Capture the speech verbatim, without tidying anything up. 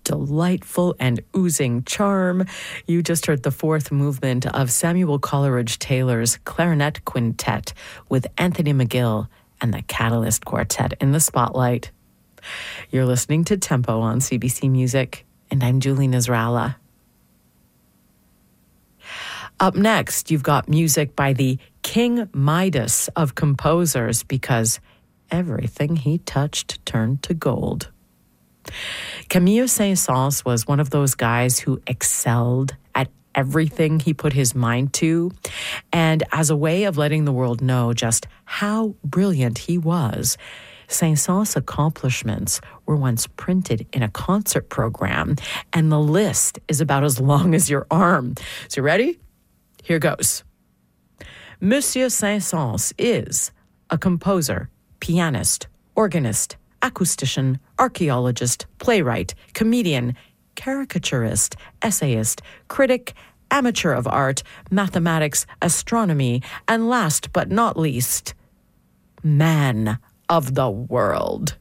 delightful and oozing charm. You just heard the fourth movement of Samuel Coleridge Taylor's Clarinet Quintet with Anthony McGill and the Catalyst Quartet in the spotlight. You're listening to Tempo on C B C Music, and I'm Julie Nasrallah. Up next, you've got music by the King Midas of composers, because everything he touched turned to gold. Camille Saint-Saëns was one of those guys who excelled at everything he put his mind to, and as a way of letting the world know just how brilliant he was, Saint-Saëns' accomplishments were once printed in a concert program, and the list is about as long as your arm. So you ready? Here goes. Monsieur Saint-Saëns is a composer, pianist, organist, acoustician, archaeologist, playwright, comedian, caricaturist, essayist, critic, amateur of art, mathematics, astronomy, and last but not least, man of the world.